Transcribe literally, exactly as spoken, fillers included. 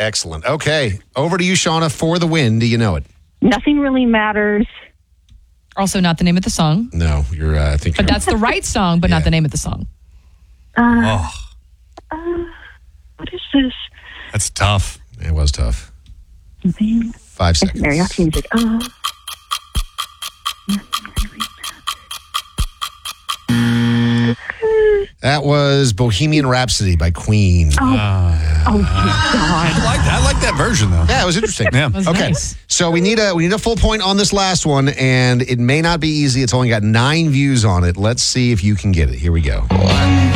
Excellent. Okay, over to you, Shauna, for the win. Do you know it? Nothing really matters. Also, not the name of the song. No, you're. Uh, I think. But you're, that's the right song, but Yeah. not the name of the song. Uh, Oh, uh, what is this? that's tough. It was tough. Something. Five It's seconds. mariachi music. Uh, That was Bohemian Rhapsody by Queen. oh, oh, God. I like that. I like that version though. Yeah, it was interesting. Yeah. That was Okay, nice. so we need a we need a full point on this last one, and it may not be easy. It's only got nine views on it. Let's see if you can get it. Here we go.